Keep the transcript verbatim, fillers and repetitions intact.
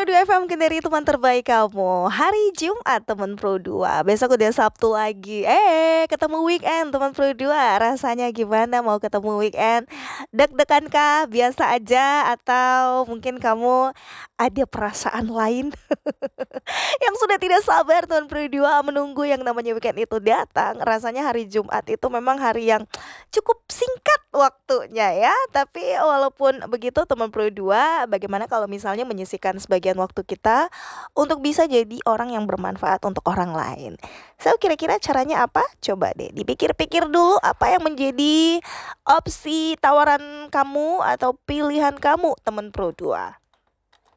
dua F M dari teman terbaik kamu. Hari Jumat teman Pro dua. Besok udah Sabtu lagi. Eh, ketemu weekend teman Pro dua. Rasanya gimana mau ketemu weekend? Deg-degan kah? Biasa aja atau mungkin kamu ada perasaan lain yang sudah tidak sabar teman Pro dua menunggu yang namanya weekend itu datang. Rasanya hari Jumat itu memang hari yang cukup singkat waktunya ya. Tapi walaupun begitu teman Pro dua, bagaimana kalau misalnya menyisihkan sebagian waktu kita untuk bisa jadi orang yang bermanfaat untuk orang lain. So kira-kira caranya apa? Coba deh dipikir-pikir dulu apa yang menjadi opsi tawaran kamu atau pilihan kamu teman Pro dua.